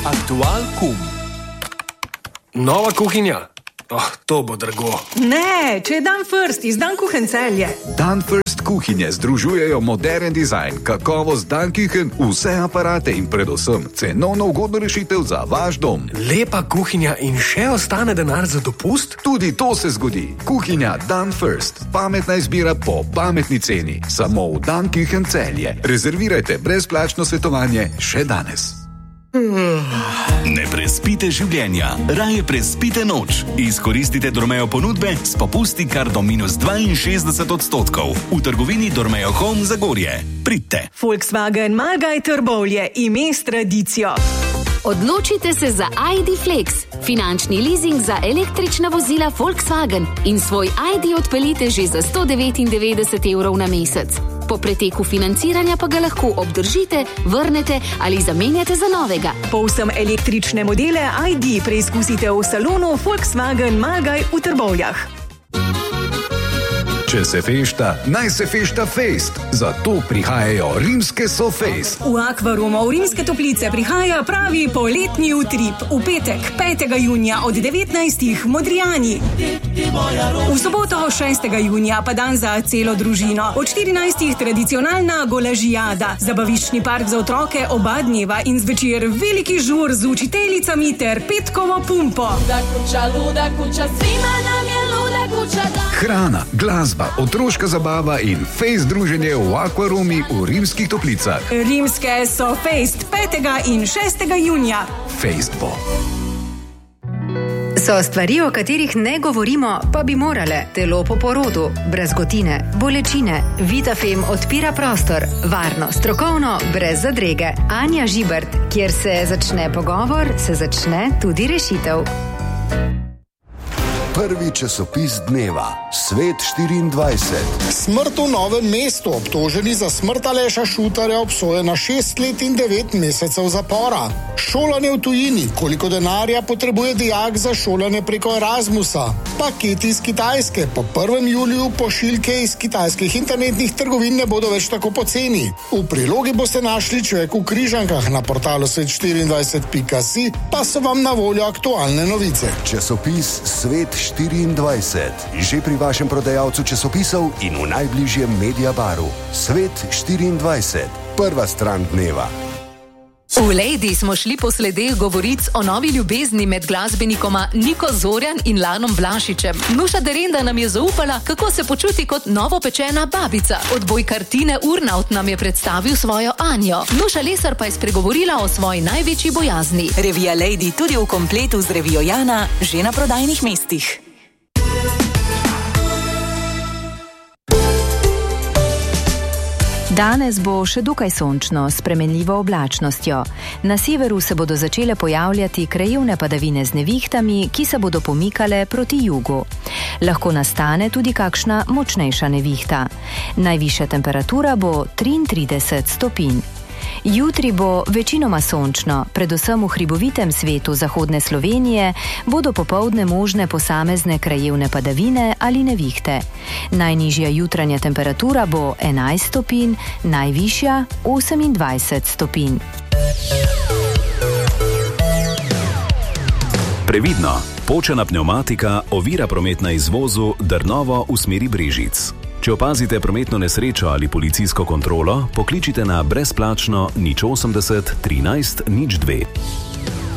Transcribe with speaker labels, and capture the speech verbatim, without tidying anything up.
Speaker 1: Aktual kum. Nova kuhinja? Oh, to bo drago.
Speaker 2: Ne, če je Dan First iz Dan Kuchen Celje.
Speaker 3: Dan First kuhinje združujejo modern dizajn, kakovost Dan Kuchen, vse aparate in predvsem cenovno ugodno rešitev za vaš dom.
Speaker 1: Lepa kuhinja in še ostane denar za dopust?
Speaker 3: Tudi to se zgodi. Kuhinja Dan First. Pametna izbira po pametni ceni. Samo v Dan Kuchen Celje. Rezervirajte brezplačno svetovanje še danes.
Speaker 4: Ne prespite življenja, raje prespite noč. Izkoristite Dormeo ponudbe s popusti kar do minus dvainšestdeset odstotkov. V trgovini Dormeo Home Zagorje. Pridite.
Speaker 2: Volkswagen Malgaj Trbovlje, ime s tradicijo.
Speaker 5: Odločite se za I D Flex, finančni leasing za električna vozila Volkswagen in svoj I D odpeljite že za sto devetindevetdeset evrov na mesec. Po preteku financiranja pa ga lahko obdržite, vrnete ali zamenjate za novega.
Speaker 2: Povsem električne modele I D preizkusite v salonu Volkswagen Malgaj v Trbovljah.
Speaker 3: Če se fešta, naj se fešta fest. Zato prihajajo rimske SoFest.
Speaker 2: V Akvarumu v Rimske Toplice prihaja pravi poletni utrip. V petek, petega junija od devetnajstih Modrijani. V soboto, šestega junija pa dan za celo družino. Od štirinajstih tradicionalna golažijada. Zabaviščni park za otroke oba dneva in zvečer veliki žur z učiteljicami ter petkovo pumpo.
Speaker 6: Luda kuća, luda kuća, svima nam je luda kuća dan.
Speaker 3: Hrana, glasba, otroška zabava in fejst druženje v Akvarumi v Rimskih Toplicah.
Speaker 2: Rimske SoFest petega in šestega junija.
Speaker 3: Fejst bo.
Speaker 7: So stvari, o katerih ne govorimo, pa bi morale. Telo po porodu, brazgotine, bolečine. Vitafem odpira prostor. Varno, strokovno, brez zadrege. Anja Žibert, kjer se začne pogovor, se začne tudi rešitev.
Speaker 8: Prvi časopis dneva, Svet štiriindvajset.
Speaker 9: Smrt v Novem mestu, obtoženi za smrt Aleša Šutarja, obsojen na šest let in devet mesecev zapora. Šolanje v tujini, koliko denarja potrebuje dijak za šolanje preko Erasmusa. Paketi iz Kitajske, po prvem juliju pošiljke iz kitajskih internetnih trgovin ne bodo več tako poceni. V prilogi boste našli Človek v križankah, na portalu svet štiriindvajset pika si pa so vam na voljo aktualne novice.
Speaker 8: Časopis Svet štiriindvajset. Že pri vašem prodajalcu časopisov in v najbližjem Mediabaru. Svet štiriindvajset. Prva stran dneva.
Speaker 10: V Lady smo šli po sledeh govoric o novi ljubezni med glasbenikoma Niko Zorjan in Lanom Vlašičem. Nuša Derenda nam je zaupala, kako se počuti kot novopečena babica. Odbojkar Tine Urnaut nam je predstavil svojo Anjo. Nuša Lesar pa je spregovorila o svoji največji bojazni.
Speaker 11: Revija Lady tudi v kompletu z revijo Jana, že na prodajnih mestih.
Speaker 12: Danes bo še dokaj sončno, s spremenljivo oblačnostjo. Na severu se bodo začele pojavljati krajevne padavine z nevihtami, ki se bodo pomikale proti jugu. Lahko nastane tudi kakšna močnejša nevihta. Najvišja temperatura bo triintrideset stopinj. Jutri bo večinoma sončno, predvsem v hribovitem svetu zahodne Slovenije bodo popoldne možne posamezne krajevne padavine ali nevihte. Najnižja jutranja temperatura bo enajst stopinj, najvišja osemindvajset stopinj.
Speaker 4: Previdno, počena pnevmatika ovira promet na izvozu Drnovo v smeri Brežic. Če opazite prometno nesrečo ali policijsko kontrolo, pokličite na brezplačno nič osemdeset trinajst nič dve.